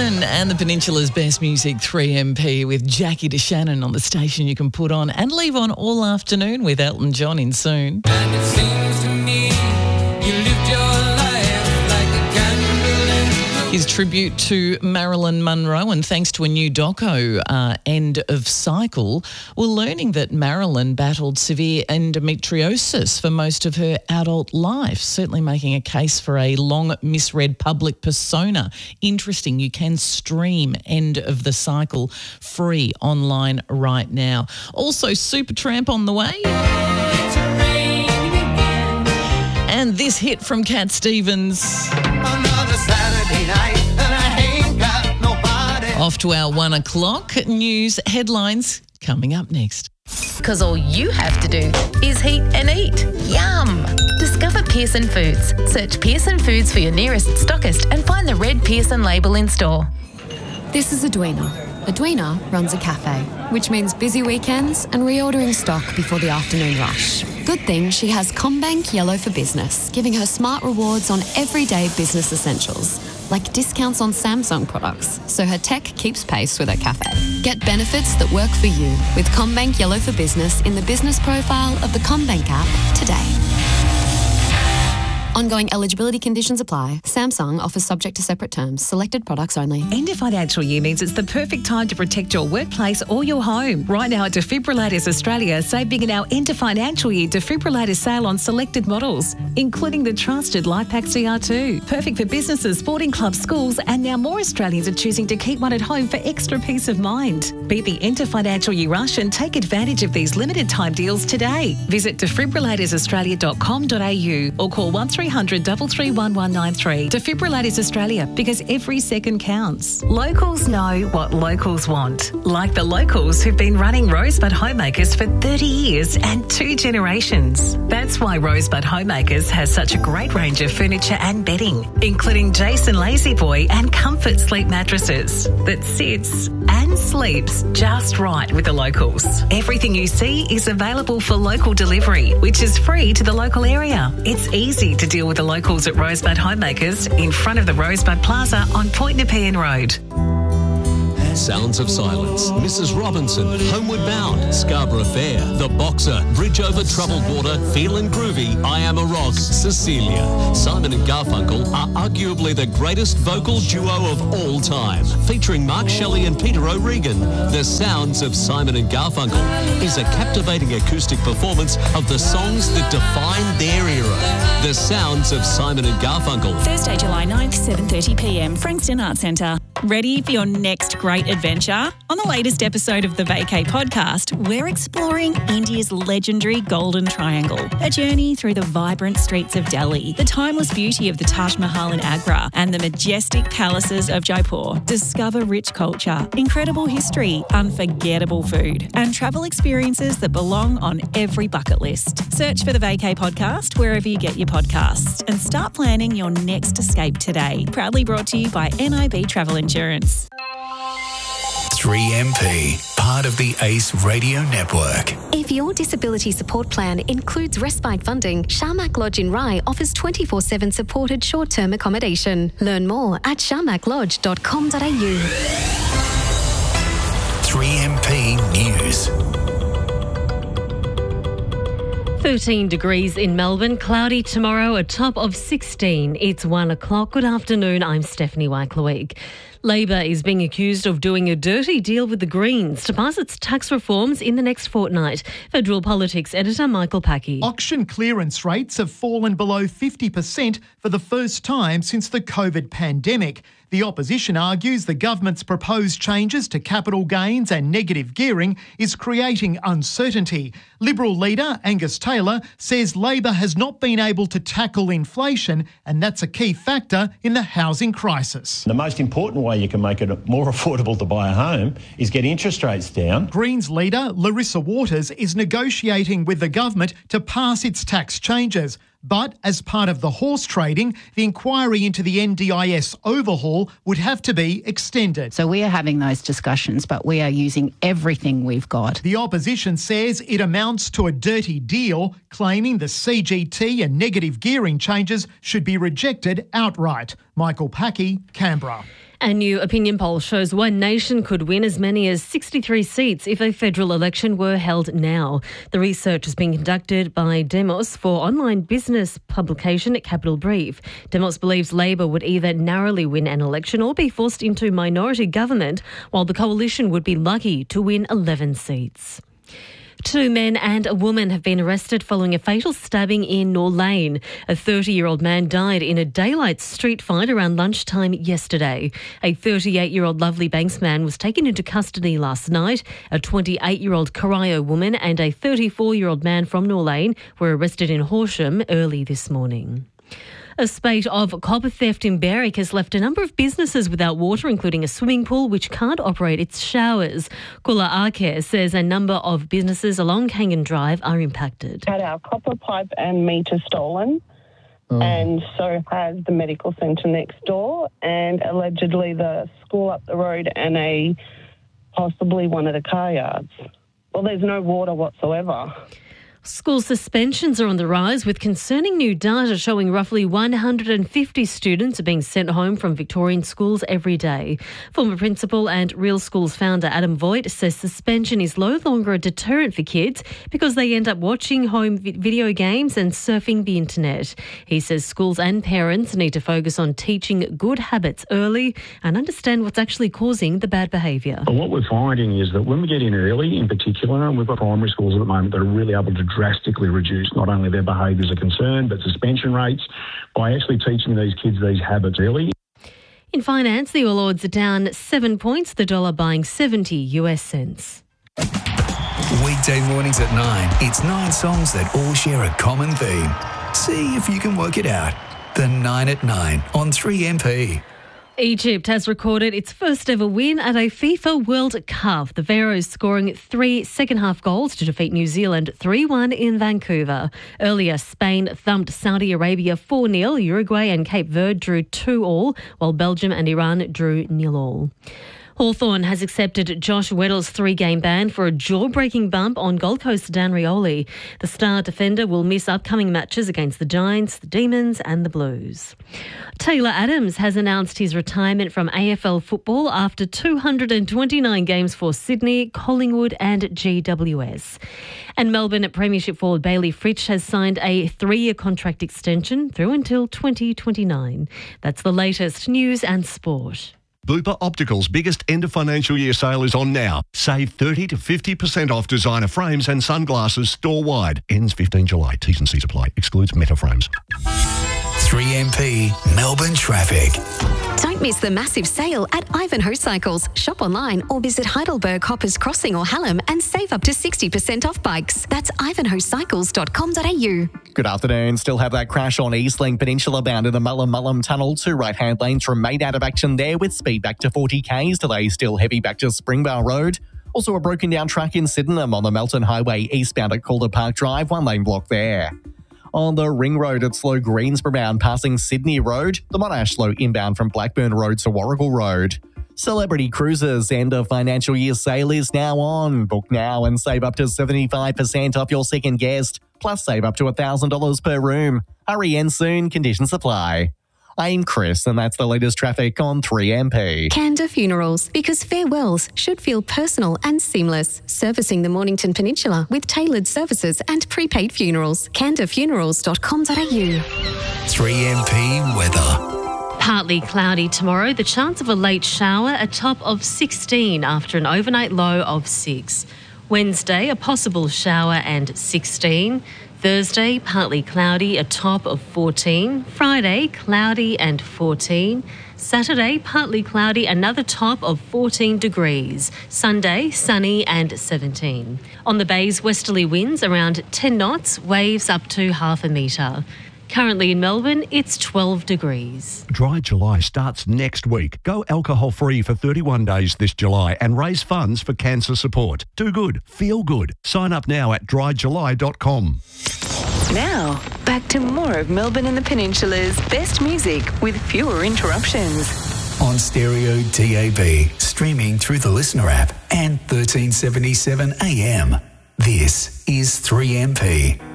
Melbourne and the Peninsula's best music, 3MP, with Jackie DeShannon on the station you can put on and leave on all afternoon with Elton John in soon. And it seems to me you lived your life like a candle in the His tribute to Marilyn Monroe, and thanks to a new doco, End of Cycle, we're learning that Marilyn battled severe endometriosis for most of her adult life, certainly making a case for a long misread public persona. Interesting, you can stream End of the Cycle free online right now. Also, Supertramp on the way. And this hit from Cat Stevens. another Saturday night and I ain't got nobody. Off to our 1 o'clock news headlines coming up next. Because all you have to do is heat and eat. Yum! Discover Pearson Foods. Search Pearson Foods for your nearest stockist and find the red Pearson label in store. This is Edwina. Edwina runs a cafe, which means busy weekends and reordering stock before the afternoon rush. Good thing she has CommBank Yellow for Business, giving her smart rewards on everyday business essentials, like discounts on Samsung products, so her tech keeps pace with her cafe. Get benefits that work for you with CommBank Yellow for Business in the business profile of the CommBank app today. Ongoing eligibility conditions apply. Samsung offers subject to separate terms. Selected products only. End of financial year means it's the perfect time to protect your workplace or your home. Right now at Defibrillators Australia, save big in our end of financial year defibrillator sale on selected models, including the trusted LifePak CR2. Perfect for businesses, sporting clubs, schools, and now more Australians are choosing to keep one at home for extra peace of mind. Beat the end of financial year rush and take advantage of these limited time deals today. Visit defibrillatoraustralia.com.au or call 1300 333 1193. Defibrillators Australia, because every second counts. Locals know what locals want. Like the locals who've been running Rosebud Homemakers for 30 years and 2 generations. That's why Rosebud Homemakers has such a great range of furniture and bedding, including Jason Lazy Boy and Comfort Sleep mattresses that sits and sleeps just right with the locals. Everything you see is available for local delivery, which is free to the local area. It's easy to deal with the locals at Rosebud Homemakers in front of the Rosebud Plaza on Point Nepean Road. Sounds of Silence, Mrs. Robinson, Homeward Bound, Scarborough Fair, The Boxer, Bridge Over Troubled Water, Feelin' Groovy, I Am a Rock, Cecilia. Simon and Garfunkel are arguably the greatest vocal duo of all time. Featuring Mark Shelley and Peter O'Regan, The Sounds of Simon and Garfunkel is a captivating acoustic performance of the songs that define their era. The Sounds of Simon and Garfunkel. Thursday, July 9th, 7:30pm, Frankston Arts Centre. Ready for your next great adventure? On the latest episode of the Vacay podcast, we're exploring India's legendary Golden Triangle, a journey through the vibrant streets of Delhi, the timeless beauty of the Taj Mahal in Agra, and the majestic palaces of Jaipur. Discover rich culture, incredible history, unforgettable food, and travel experiences that belong on every bucket list. Search for the Vacay podcast wherever you get your podcasts and start planning your next escape today. Proudly brought to you by NIB Travel Insurance. 3MP, part of the ACE Radio Network. If your disability support plan includes respite funding, Sharmak Lodge in Rye offers 24/7 supported short-term accommodation. Learn more at sharmaklodge.com.au. 3MP News. 13 degrees in Melbourne, cloudy tomorrow, a top of 16. It's 1 o'clock. Good afternoon, I'm Stephanie Wyclewig. Labor is being accused of doing a dirty deal with the Greens to pass its tax reforms in the next fortnight. Federal Politics editor Michael Packy. Auction clearance rates have fallen below 50% for the first time since the COVID pandemic. The opposition argues the government's proposed changes to capital gains and negative gearing is creating uncertainty. Liberal leader Angus Taylor says Labor has not been able to tackle inflation, and that's a key factor in the housing crisis. The most important way you can make it more affordable to buy a home is get interest rates down. Greens leader Larissa Waters is negotiating with the government to pass its tax changes. But as part of the horse trading, the inquiry into the NDIS overhaul would have to be extended. So we are having those discussions, but we are using everything we've got. The opposition says it amounts to a dirty deal, claiming the CGT and negative gearing changes should be rejected outright. Michael Packy, Canberra. A new opinion poll shows One Nation could win as many as 63 seats if a federal election were held now. The research has been conducted by Demos for online business publication Capital Brief. Demos believes Labor would either narrowly win an election or be forced into minority government, while the coalition would be lucky to win 11 seats. 2 men and a woman have been arrested following a fatal stabbing in Norlane. A 30-year-old man died in a daylight street fight around lunchtime yesterday. A 38-year-old Lovely Banks man was taken into custody last night. A 28-year-old Corio woman and a 34-year-old man from Norlane were arrested in Horsham early this morning. A spate of copper theft in Berwick has left a number of businesses without water, including a swimming pool which can't operate its showers. Kula Arcare says a number of businesses along Kangan Drive are impacted. Had our copper pipe and meter stolen, and so has the medical centre next door, and allegedly the school up the road and possibly one of the car yards. Well, there's no water whatsoever. School suspensions are on the rise, with concerning new data showing roughly 150 students are being sent home from Victorian schools every day. Former principal and Real Schools founder Adam Voigt says suspension is no longer a deterrent for kids because they end up watching home video games and surfing the internet. He says schools and parents need to focus on teaching good habits early and understand what's actually causing the bad behaviour. But what we're finding is that when we get in early, in particular, and we've got primary schools at the moment that are really able to drastically reduce not only their behaviours are concerned, but suspension rates by actually teaching these kids these habits early. In finance, the All Ords are down 7 points, the dollar buying 70 US cents. Weekday mornings at 9, it's 9 songs that all share a common theme. See if you can work it out. The 9 at 9 on 3MP. Egypt has recorded its first ever win at a FIFA World Cup. The Pharaohs scoring 3 second-half goals to defeat New Zealand 3-1 in Vancouver. Earlier, Spain thumped Saudi Arabia 4-0. Uruguay and Cape Verde drew 2-2, while Belgium and Iran drew 0-0. Hawthorn has accepted Josh Weddle's 3-game ban for a jaw-breaking bump on Gold Coast Dan Rioli. The star defender will miss upcoming matches against the Giants, the Demons and the Blues. Taylor Adams has announced his retirement from AFL football after 229 games for Sydney, Collingwood and GWS. And Melbourne Premiership forward Bailey Fritsch has signed a 3-year contract extension through until 2029. That's the latest news and sport. Bupa Optical's biggest end of financial year sale is on now. Save 30 to 50% off designer frames and sunglasses store-wide. Ends 15 July. T's and C's apply. Excludes Meta frames. 3MP Melbourne traffic. Don't miss the massive sale at Ivanhoe Cycles. Shop online or visit Heidelberg, Hoppers Crossing or Hallam and save up to 60% off bikes. That's ivanhoecycles.com.au. Good afternoon. Still have that crash on Eastlink Peninsula bound in the Mullum Tunnel. 2 right-hand lanes remain out of action there with speed back to 40 k's. Delay still heavy back to Springvale Road. Also a broken down track in Sydenham on the Melton Highway eastbound at Calder Park Drive. 1 lane block there. On the Ring Road, it's slow Greensborough bound passing Sydney Road. The Monash slow inbound from Blackburn Road to Warrigal Road. Celebrity Cruises end of financial year sale is now on. Book now and save up to 75% off your second guest, plus save up to $1,000 per room. Hurry in soon, conditions apply. I'm Chris, and that's the latest traffic on 3MP. Canda Funerals, because farewells should feel personal and seamless. Servicing the Mornington Peninsula with tailored services and prepaid funerals. candafunerals.com.au. 3MP weather. Partly cloudy tomorrow, the chance of a late shower, a top of 16 after an overnight low of 6. Wednesday, a possible shower and 16. Thursday, partly cloudy, a top of 14. Friday, cloudy and 14. Saturday, partly cloudy, another top of 14 degrees. Sunday, sunny and 17. On the bays, westerly winds around 10 knots, waves up to half a metre. Currently in Melbourne, it's 12 degrees. Dry July starts next week. Go alcohol-free for 31 days this July and raise funds for cancer support. Do good. Feel good. Sign up now at dryjuly.com. Now, back to more of Melbourne and the Peninsula's best music with fewer interruptions. On stereo DAB, streaming through the Listener app and 1377 AM. This is 3MP.